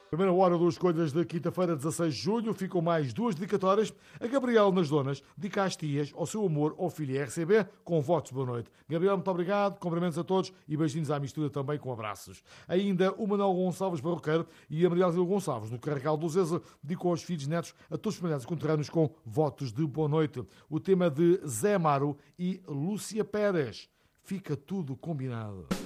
Primeira hora dos Escolhas de quinta-feira, 16 de junho, ficam mais duas dedicatórias. A Gabriel nas Donas dedica às tias, ao seu amor, ao filho RCB, com votos de boa noite. Gabriel, muito obrigado, cumprimentos a todos e beijinhos à mistura também com abraços. Ainda o Manuel Gonçalves Barroqueiro e a Maria Alzira Gonçalves, no Carregal do Zeza, dedicou aos filhos netos, a todos os familiares conterrâneos com votos de boa noite. O tema de Zé Amaro e Lúcia Pérez. Fica tudo combinado.